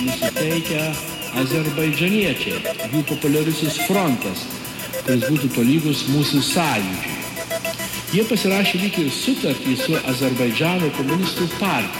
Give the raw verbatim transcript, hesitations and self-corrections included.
nusiteikę azerbaidžaniečiai, jų populiarusis frontas, kuris būtų tolygus mūsų sąjūdžiui. Jie pasirašė lyg ir sutartį su Azerbaidžano komunistų partija.